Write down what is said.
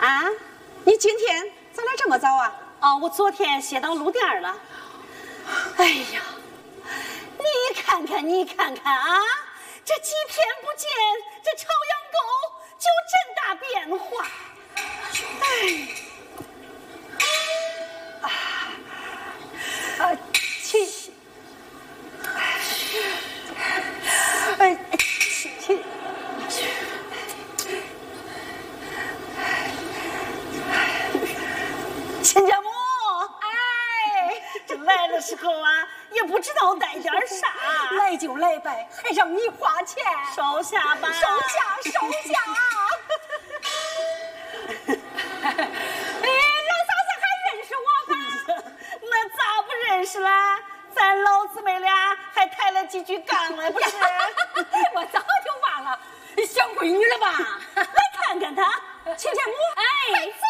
啊，你今天咋来这么早啊？ 哦，我昨天歇到路店了。哎呀，你看看，你看看啊，这几天不见，这朝阳沟就真大变化。亲家母，哎，这来的时候啊，也不知道带点啥， 来就来呗，还让你花钱， 收下吧， 收下，收下。 哎，老嫂子还认识我吧？ 那咋不认识啦？咱老姊妹俩还抬了几句杠来，不是？ 我早就忘了，小闺女了吧？ 来看看她， 亲家母，哎。